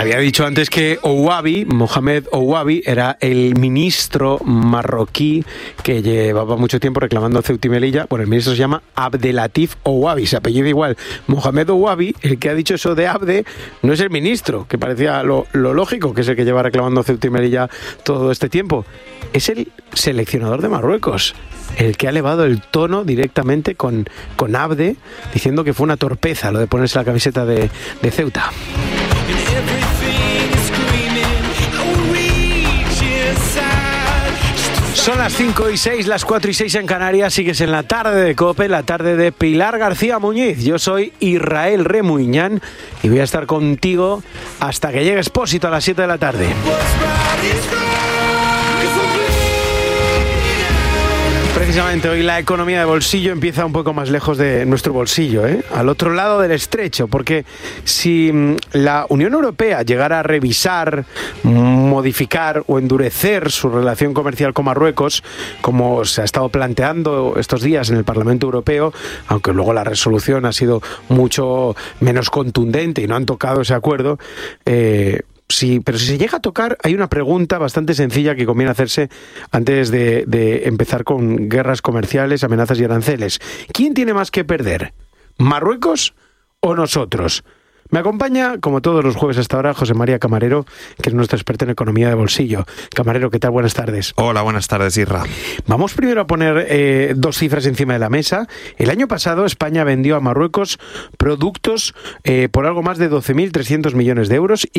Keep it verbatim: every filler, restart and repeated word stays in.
Había dicho antes que Ouabi, Mohamed Ouabi, era el ministro marroquí que llevaba mucho tiempo reclamando Ceuta y Melilla. Bueno, el ministro se llama Abdelatif Ouabi, se apellida igual. Mohamed Ouabi, el que ha dicho eso de Abde, no es el ministro, que parecía lo, lo lógico, que es el que lleva reclamando Ceuta y Melilla todo este tiempo. Es el seleccionador de Marruecos, el que ha elevado el tono directamente con, con Abde, diciendo que fue una torpeza lo de ponerse la camiseta de, de Ceuta. Son las cinco y seis, las cuatro y seis en Canarias. Sigues en la tarde de COPE, la tarde de Pilar García Muñiz. Yo soy Israel Remuñán y voy a estar contigo hasta que llegue Expósito a las siete de la tarde. Precisamente hoy la economía de bolsillo empieza un poco más lejos de nuestro bolsillo, ¿eh? Al otro lado del estrecho, porque si la Unión Europea llegara a revisar, modificar o endurecer su relación comercial con Marruecos, como se ha estado planteando estos días en el Parlamento Europeo, aunque luego la resolución ha sido mucho menos contundente y no han tocado ese acuerdo, eh, Sí, pero si se llega a tocar, hay una pregunta bastante sencilla que conviene hacerse antes de, de empezar con guerras comerciales, amenazas y aranceles. ¿Quién tiene más que perder? ¿Marruecos o nosotros? Me acompaña, como todos los jueves hasta ahora, José María Camarero, que es nuestro experto en economía de bolsillo. Camarero, ¿qué tal? Buenas tardes. Hola, buenas tardes, Isra. Vamos primero a poner eh, dos cifras encima de la mesa. El año pasado España vendió a Marruecos productos eh, por algo más de doce mil trescientos millones de euros y